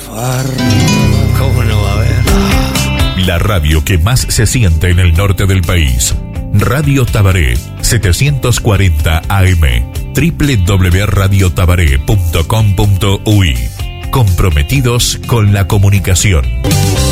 ¿Cómo no va a haber? La radio que más se siente en el norte del país. Radio Tabaré, 740 AM. www.radiotabaré.com.uy. Comprometidos con la comunicación.